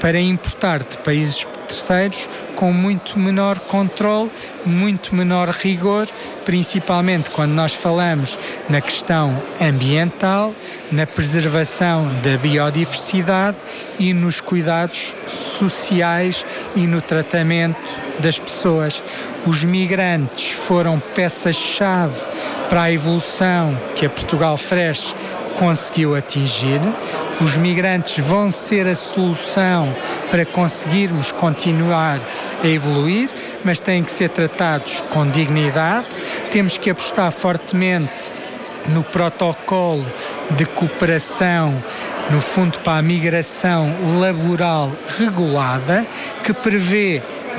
para importar de países terceiros com muito menor controle, muito menor rigor, principalmente quando nós falamos na questão ambiental, na preservação da biodiversidade e nos cuidados sociais e no tratamento das pessoas. Os migrantes foram peça-chave para a evolução que a Portugal Fresh conseguiu atingir. Os migrantes vão ser a solução para conseguirmos continuar a evoluir, mas têm que ser tratados com dignidade. Temos que apostar fortemente no protocolo de cooperação, no fundo para a migração laboral regulada, que prevê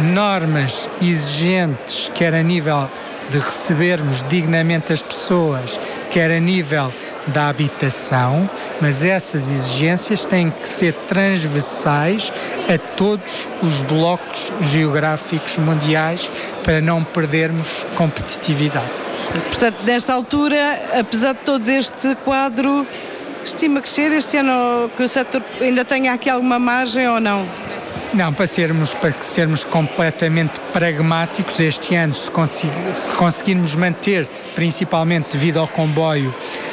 normas exigentes, quer a nível de recebermos dignamente as pessoas, quer a nível da habitação, mas essas exigências têm que ser transversais a todos os blocos geográficos mundiais para não perdermos competitividade. Portanto, nesta altura, apesar de todo este quadro, estima crescer este ano, que o setor ainda tenha aqui alguma margem ou não? Não, para sermos completamente pragmáticos, este ano, se conseguirmos manter, principalmente devido ao comboio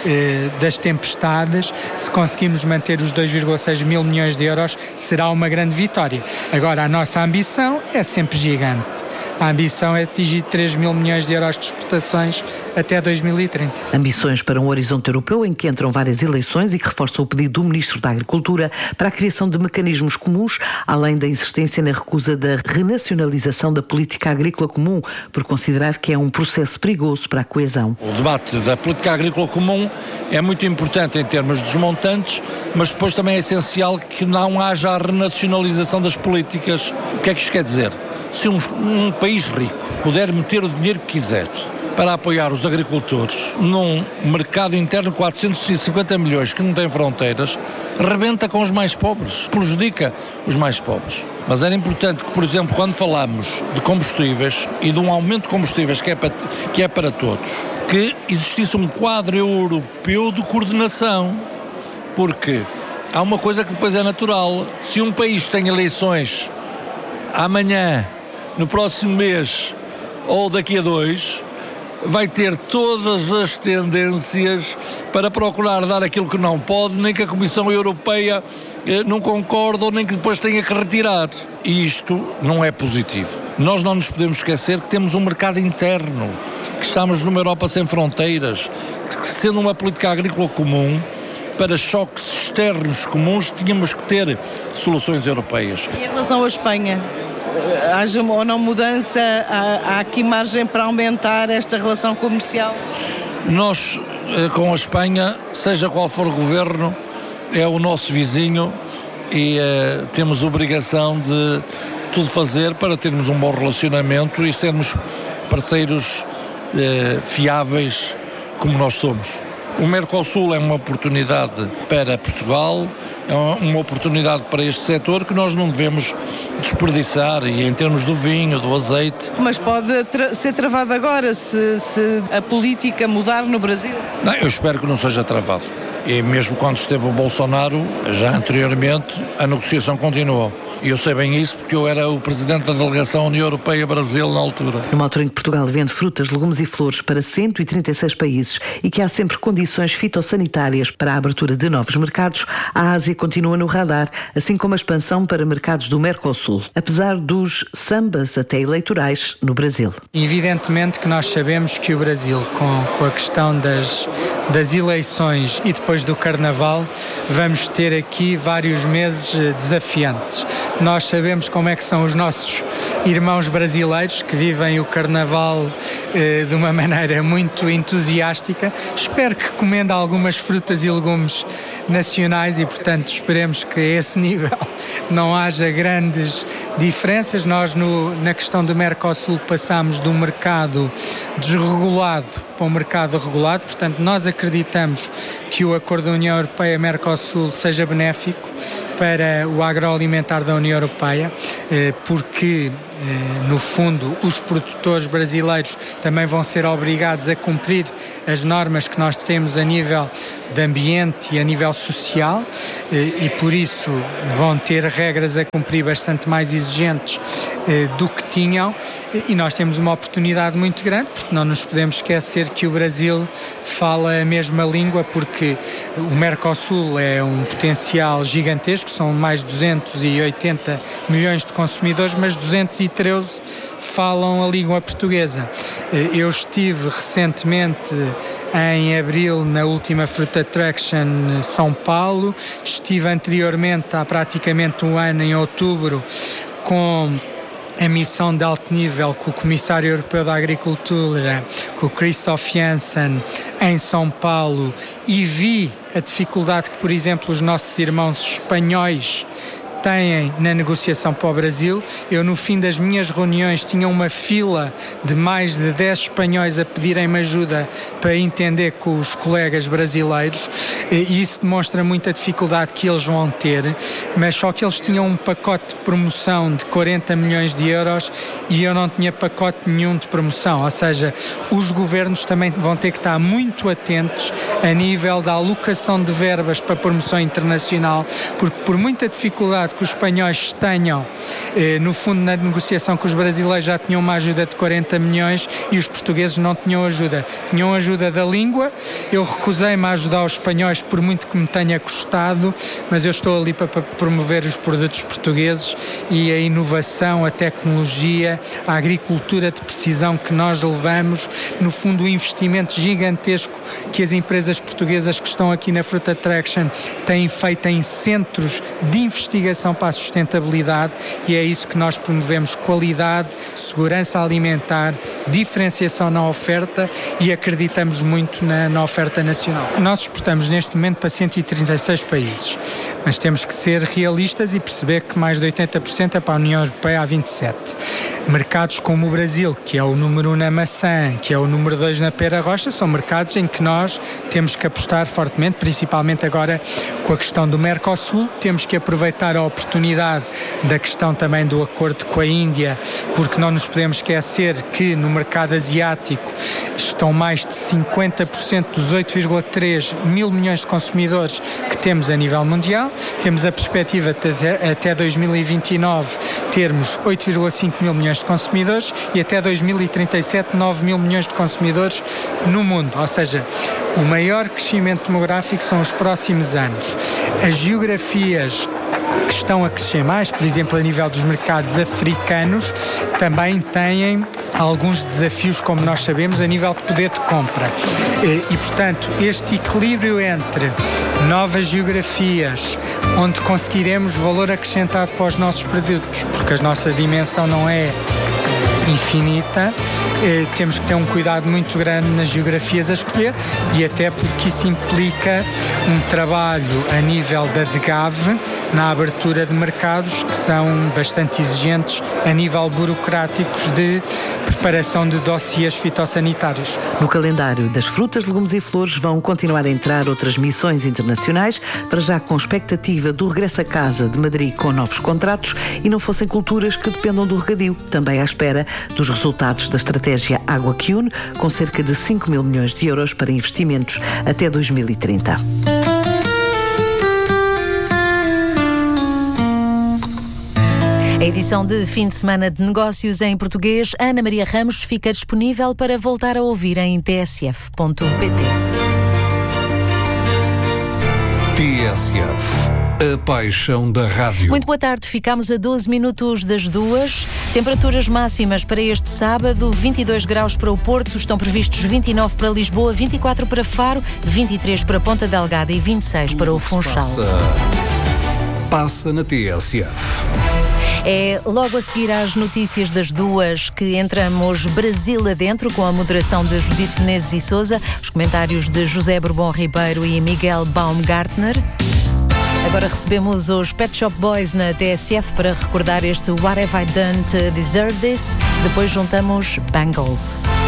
das tempestades, se conseguirmos manter os 2,6 mil milhões de euros, será uma grande vitória. Agora, a nossa ambição é sempre gigante. A ambição é atingir 3 mil milhões de euros de exportações até 2030. Ambições para um horizonte europeu em que entram várias eleições e que reforçam o pedido do Ministro da Agricultura para a criação de mecanismos comuns, além da insistência na recusa da renacionalização da política agrícola comum, por considerar que é um processo perigoso para a coesão. O debate da política agrícola comum é muito importante em termos dos montantes, mas depois também é essencial que não haja a renacionalização das políticas. O que é que isto quer dizer? Se um país rico puder meter o dinheiro que quiser para apoiar os agricultores num mercado interno de 450 milhões que não tem fronteiras, rebenta com os mais pobres, prejudica os mais pobres. Mas era importante que, por exemplo, quando falamos de combustíveis e de um aumento de combustíveis que é para todos, que existisse um quadro europeu de coordenação, porque há uma coisa que depois é natural. Se um país tem eleições amanhã, no próximo mês ou daqui a 2, vai ter todas as tendências para procurar dar aquilo que não pode, nem que a Comissão Europeia não concorde ou nem que depois tenha que retirar. E isto não é positivo. Nós não nos podemos esquecer que temos um mercado interno, que estamos numa Europa sem fronteiras, que sendo uma política agrícola comum, para choques externos comuns, tínhamos que ter soluções europeias. E em relação à Espanha? Haja ou não mudança, há aqui margem para aumentar esta relação comercial? Nós, com a Espanha, seja qual for o governo, é o nosso vizinho e temos obrigação de tudo fazer para termos um bom relacionamento e sermos parceiros fiáveis como nós somos. O Mercosul é uma oportunidade para Portugal, é uma oportunidade para este setor que nós não devemos desperdiçar, e em termos do vinho, do azeite. Mas pode ser travado agora se a política mudar no Brasil? Não, eu espero que não seja travado. E mesmo quando esteve o Bolsonaro, já anteriormente, a negociação continuou. E eu sei bem isso porque eu era o presidente da delegação União Europeia-Brasil na altura. Numa altura em que Portugal vende frutas, legumes e flores para 136 países e que há sempre condições fitossanitárias para a abertura de novos mercados, a Ásia continua no radar, assim como a expansão para mercados do Mercosul, apesar dos sambas até eleitorais no Brasil. Evidentemente que nós sabemos que o Brasil, com a questão das eleições e depois do Carnaval, vamos ter aqui vários meses desafiantes. Nós sabemos como é que são os nossos irmãos brasileiros que vivem o Carnaval de uma maneira muito entusiástica. Espero que comenda algumas frutas e legumes nacionais e, portanto, esperemos que a esse nível não haja grandes diferenças. Nós, na questão do Mercosul, passamos de um mercado desregulado para um mercado regulado. Portanto, nós acreditamos que o acordo da União Europeia-Mercosul seja benéfico para o agroalimentar da União Europeia, porque no fundo, os produtores brasileiros também vão ser obrigados a cumprir as normas que nós temos a nível de ambiente e a nível social, e por isso vão ter regras a cumprir bastante mais exigentes do que tinham, e nós temos uma oportunidade muito grande, porque não nos podemos esquecer que o Brasil fala a mesma língua, porque o Mercosul é um potencial gigantesco, são mais de 280 milhões de consumidores, mas 213 falam a língua portuguesa. Eu estive recentemente em abril na última Fruit Attraction São Paulo, estive anteriormente há praticamente um ano em outubro com a missão de alto nível com o Comissário Europeu da Agricultura, com o Christoph Janssen, em São Paulo, e vi a dificuldade que, por exemplo, os nossos irmãos espanhóis têm na negociação para o Brasil. Eu, no fim das minhas reuniões, tinha uma fila de mais de 10 espanhóis a pedirem-me ajuda para entender com os colegas brasileiros, e isso demonstra muita dificuldade que eles vão ter, mas só que eles tinham um pacote de promoção de 40 milhões de euros e eu não tinha pacote nenhum de promoção, ou seja, os governos também vão ter que estar muito atentos a nível da alocação de verbas para promoção internacional, porque por muita dificuldade que os espanhóis tenham, no fundo, na negociação com os brasileiros já tinham uma ajuda de 40 milhões e os portugueses não tinham ajuda. Tinham ajuda da língua, eu recusei-me a ajudar os espanhóis por muito que me tenha custado, mas eu estou ali para promover os produtos portugueses e a inovação, a tecnologia, a agricultura de precisão que nós levamos, no fundo o investimento gigantesco que as empresas portuguesas que estão aqui na Fruit Attraction têm feito em centros de investigação para a sustentabilidade, e é isso que nós promovemos: qualidade, segurança alimentar, diferenciação na oferta, e acreditamos muito na oferta nacional. Nós exportamos neste momento para 136 países, mas temos que ser realistas e perceber que mais de 80% é para a União Europeia, há 27. Mercados como o Brasil, que é o número 1 na maçã, que é o número 2 na pera roxa, são mercados em que nós temos que apostar fortemente, principalmente agora com a questão do Mercosul. Temos que aproveitar a oportunidade da questão também do acordo com a Índia, porque não nos podemos esquecer que no mercado asiático estão mais de 50% dos 8,3 mil milhões de consumidores que temos a nível mundial. Temos a perspectiva de até 2029 termos 8,5 mil milhões de consumidores e até 2037 9 mil milhões de consumidores no mundo, ou seja, o maior crescimento demográfico são os próximos anos. As geografias que estão a crescer mais, por exemplo, a nível dos mercados africanos, também têm alguns desafios, como nós sabemos, a nível de poder de compra. E, portanto, este equilíbrio entre novas geografias, onde conseguiremos valor acrescentado para os nossos produtos, porque a nossa dimensão não é infinita, temos que ter um cuidado muito grande nas geografias a escolher, e até porque isso implica um trabalho a nível da DGAV na abertura de mercados que são bastante exigentes a nível burocráticos de preparação de dossiês fitossanitários. No calendário das frutas, legumes e flores vão continuar a entrar outras missões internacionais, para já com expectativa do regresso a casa de Madrid com novos contratos, e não fossem culturas que dependam do regadio, também à espera dos resultados da estratégia Água que Une, com cerca de 5 mil milhões de euros para investimentos até 2030. A edição de fim de semana de negócios em português, Ana Maria Ramos, fica disponível para voltar a ouvir em tsf.pt. TSF, a paixão da rádio. Muito boa tarde, ficamos a 12 minutos das 2. Temperaturas máximas para este sábado: 22 graus para o Porto, estão previstos 29 para Lisboa, 24 para Faro, 23 para Ponta Delgada e 26 para o Funchal. Passa na TSF. É logo a seguir às notícias das 2 que entramos Brasil adentro, com a moderação de Judite Menezes e Sousa, os comentários de José Bourbon Ribeiro e Miguel Baumgartner. Agora recebemos os Pet Shop Boys na TSF para recordar este What Have I Done to Deserve This? Depois juntamos Bangles.